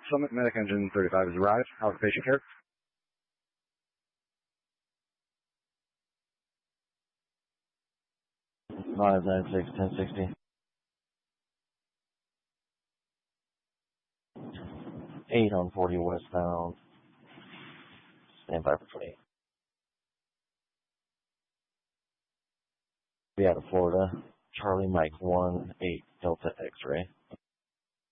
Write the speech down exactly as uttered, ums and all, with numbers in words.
Summit Medic Engine thirty-five has arrived. How is patient care? five nine six, ten sixty. eight on forty westbound. Stand by for twenty. Be out of Florida. Charlie Mike one eight Delta X-ray.